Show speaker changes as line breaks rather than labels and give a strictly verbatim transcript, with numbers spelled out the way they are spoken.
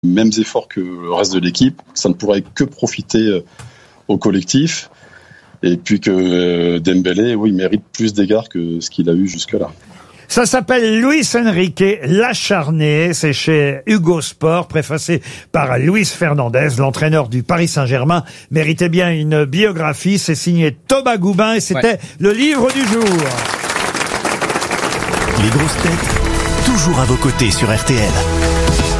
mêmes efforts que le reste de l'équipe. Ça ne pourrait que profiter au collectif. Et puis que Dembélé, oui, mérite plus d'égards que ce qu'il a eu jusque-là.
Ça s'appelle Luis Enrique, l'acharné. C'est chez Hugo Sport, préfacé par Luis Fernandez, l'entraîneur du Paris Saint-Germain. Méritait bien une biographie. C'est signé Thomas Goubin et c'était ouais. le livre du jour.
Les grosses têtes, toujours à vos côtés sur R T L.